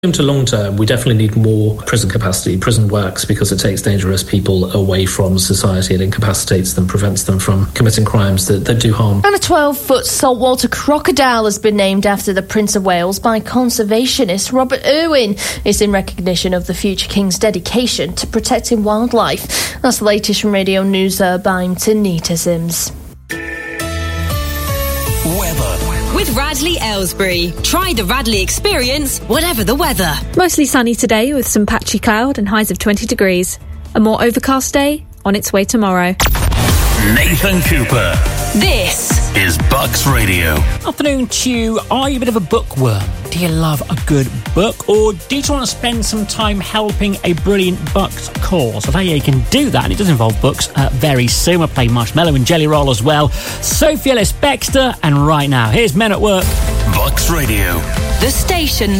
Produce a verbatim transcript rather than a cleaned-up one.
To long term, we definitely need more prison capacity. Prison works because it takes dangerous people away from society. It incapacitates them, prevents them from committing crimes that, that do harm. And a twelve-foot saltwater crocodile has been named after the Prince of Wales by conservationist Robert Irwin. It's in recognition of the future King's dedication to protecting wildlife. That's the latest from Radio News Hub. I'm Tanita Sims. Weather. With Radley Aylesbury. Try the Radley experience, whatever the weather. Mostly sunny today with some patchy cloud and highs of twenty degrees. A more overcast day on its way tomorrow. Nathan Cooper. This is Bucks Radio. Afternoon to you. Are you a bit of a bookworm? Do you love a good book? Or do you just want to spend some time helping a brilliant Bucks cause? I'll tell you, you can do that, and it does involve books uh, very soon. We'll play Marshmallow and Jelly Roll as well. Sophie Ellis-Bextor, and right now, here's Men at Work. Bucks Radio. The station